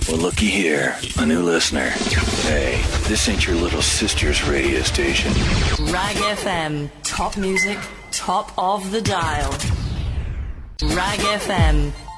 Well, looky here, a new listener. Hey, this ain't your little sister's radio station. Rag FM, top music, top of the dial. Rag FM,